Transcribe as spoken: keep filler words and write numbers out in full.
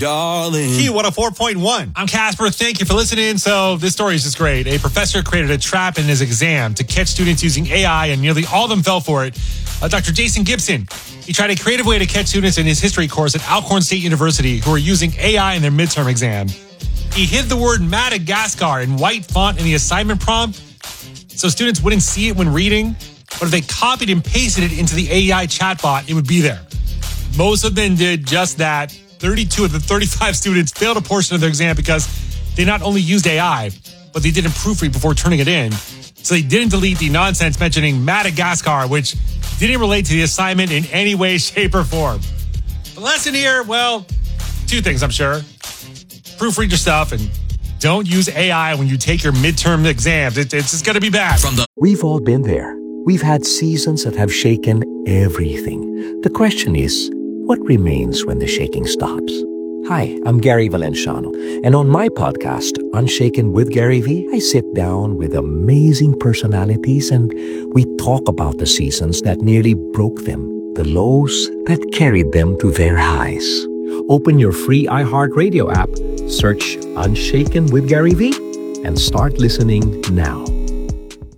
darling. Key one oh four point one. I'm Casper. Thank you for listening. So this story is just great. A professor created a trap in his exam to catch students using A I, and nearly all of them fell for it. Uh, Doctor Jason Gibson, he tried a creative way to catch students in his history course at Alcorn State University who were using A I in their midterm exam. He hid the word Madagascar in white font in the assignment prompt so students wouldn't see it when reading. But if they copied and pasted it into the A I chatbot, it would be there. Most of them did just that. thirty-two of the thirty-five students failed a portion of their exam because they not only used A I, but they didn't proofread before turning it in. So they didn't delete the nonsense mentioning Madagascar, which didn't relate to the assignment in any way, shape, or form. The lesson here, well, two things, I'm sure. Proofread your stuff and don't use A I when you take your midterm exams. It, it's just going to be bad. From the- We've all been there. We've had seasons that have shaken everything. The question is, what remains when the shaking stops? Hi, I'm Gary Valenciano, and on my podcast, Unshaken with Gary V, I sit down with amazing personalities and we talk about the seasons that nearly broke them, the lows that carried them to their highs. Open your free iHeartRadio app, search Unshaken with Gary V, and start listening now.